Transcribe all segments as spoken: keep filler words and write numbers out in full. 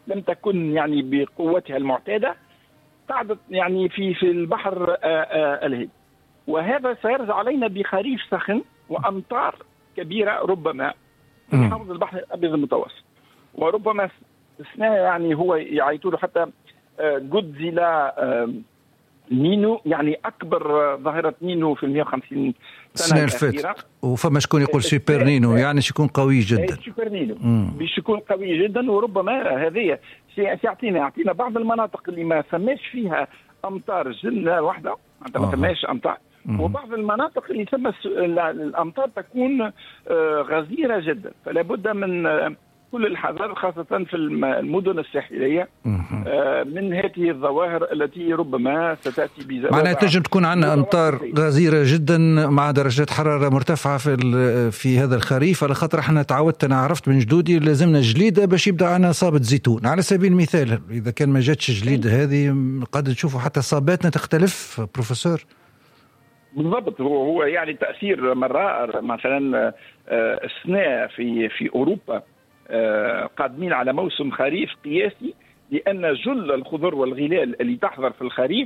لم تكن يعني بقوتها المعتادة، قعدت يعني في في البحر الهادي، وهذا سيرجع علينا بخريف سخن وأمطار كبيرة ربما في حوض البحر الأبيض المتوسط. وربما استثناء يعني هو يعيطوا له حتى جودزيلا نينو، يعني أكبر ظاهرة نينو في مئة وخمسين سنة الأخيرة. وفما شكون يقول سوبر نينو، يعني شكون قوي جدا. سوبر نينو باش يكون قوي جدا، وربما هذه سيعطينا يعطينا بعض المناطق اللي ما ثماش فيها أمطار جنة واحدة، ما ثماش أمطار، وبعض المناطق اللي ثم الأمطار تكون غزيرة جدا. فلا بد من كل الحذر خاصة في المدن الساحلية من هذه الظواهر التي ربما ستأتي بزوابع. معناها تنجم تكون عندنا أمطار غزيرة جدا مع درجات حرارة مرتفعة في في هذا الخريف، على خاطر احنا تعودت، أنا عرفت من جدودي لازمنا جليدة باش يبدأ عنا صابة زيتون على سبيل المثال. إذا كان ما جاتش جليدة هذه قد نشوفوا حتى صاباتنا تختلف بروفيسور. بالضبط، هو هو يعني تأثير مرة مثلا السنة في في أوروبا قادمين على موسم خريف قياسي، لأن جل الخضر والغلال اللي تحضر في الخريف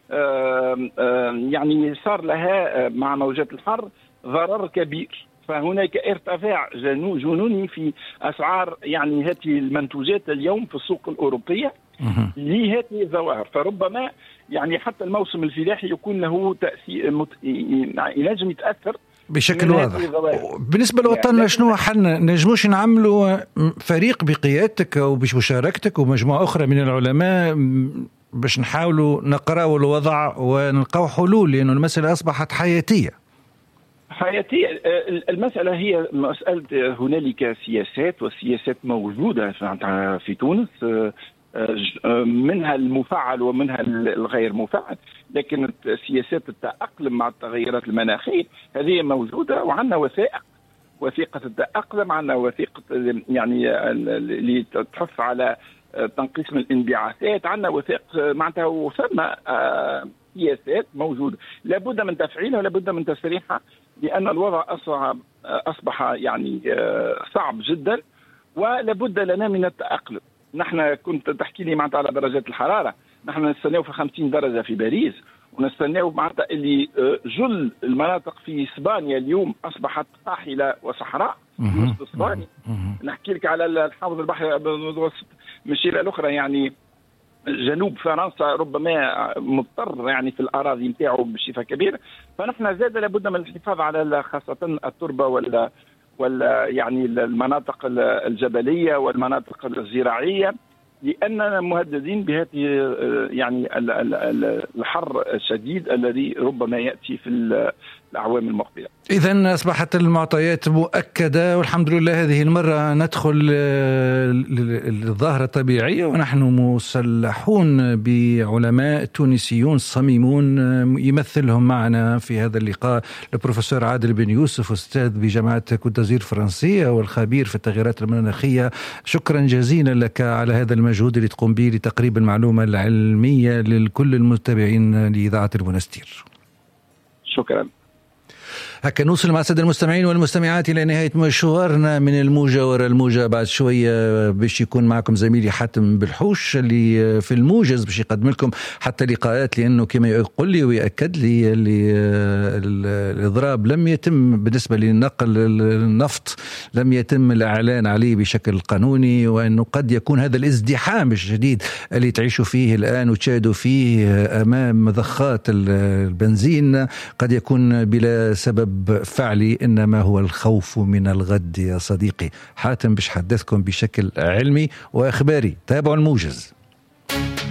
يعني صار لها مع موجات الحر ضرر كبير. فهناك ارتفاع جنوني في أسعار يعني هذه المنتوجات اليوم في السوق الأوروبية لهذه الظواهر. فربما يعني حتى الموسم الفلاحي يكون له تأثير مت... ينجم يتأثر بشكل واضح. بالنسبة لوطننا شنو حنا نجموش نعملوا فريق بقيادتك أو بمشاركتك ومجموعة أخرى من العلماء باش نحاولوا نقرأوا الوضع ونلقاو حلول، لأنه المسألة أصبحت حياتية حياتية. المسألة هي مسألة هنالك سياسات، والسياسات موجودة في تونس، منها المفعل ومنها الغير مفعل، لكن سياسات التأقلم مع التغيرات المناخية هذه موجودة، وعندنا وثائق وثيقة التأقلم، عندنا وثيقة يعني اللي تحث على تنقيص من الانبعاثات، عندنا وثائق معناتها وثم سياسات موجودة لابد من تفعيلها ولابد من تسريحها، لأن الوضع أصبح أصبح يعني صعب جدا، ولابد لنا من التأقلم. نحن كنت تحكي لي معناتها على درجات الحرارة، نحن نستناو في خمسين درجة في باريس، ونستناو معناتها اللي جل المناطق في إسبانيا اليوم أصبحت قاحلة وصحراء. نصف إسبانيا نحكي لك على الحوض البحر المتوسط مشيلة الأخرى، يعني جنوب فرنسا ربما مضطر يعني في الأراضي نتاعو بصفة كبيرة. فنحن زاد لابد من الحفاظ على خاصة التربة ولا ولا يعني المناطق الجبلية والمناطق الزراعية، لأننا مهددين بهذه يعني الحر الشديد الذي ربما يأتي في الأعوام المقبلة. إذن أصبحت المعطيات مؤكدة، والحمد لله هذه المرة ندخل الظاهرة الطبيعية، ونحن مسلحون بعلماء تونسيون صميمون يمثلهم معنا في هذا اللقاء البروفيسور عادل بن يوسف، أستاذ بجامعة كوت دازير الفرنسية والخبير في التغيرات المناخية. شكرا جزيلا لك على هذا المجهود اللي تقوم به لتقريب المعلومة العلمية لكل المتابعين لإذاعة المنستير. شكرا. هكا نوصل مع السادة المستمعين والمستمعات إلى نهاية مشوارنا من الموجة وراء الموجة. بعد شوية باش يكون معكم زميلي حاتم بالحوش اللي في الموجز باش يقدم لكم حتى لقاءات، لأنه كما يقول لي ويأكد لي اللي الإضراب لم يتم بالنسبة لنقل النفط، لم يتم الإعلان عليه بشكل قانوني، وأنه قد يكون هذا الازدحام الشديد اللي تعيشوا فيه الآن وتشاهدوا فيه أمام مضخات البنزين قد يكون بلا سبب فعلي، إنما هو الخوف من الغد. يا صديقي حاتم باش حدثكم بشكل علمي وإخباري. تابعوا الموجز.